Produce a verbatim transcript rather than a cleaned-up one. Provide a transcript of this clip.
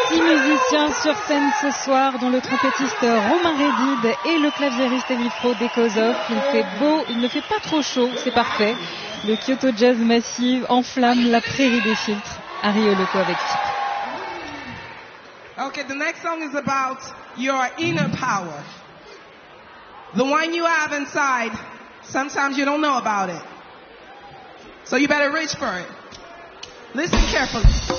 Six musiciens sur scène ce soir, dont le trompettiste Romain Rédid et le claviériste Elifro Dekozov. Il fait beau, il ne fait pas trop chaud, c'est parfait. Le Kyoto Jazz Massive enflamme la prairie des filtres. Harry Oloko avec Fip. Okay, the next song is about your inner power. The one you have inside, sometimes you don't know about it. So you better reach for it. Listen carefully.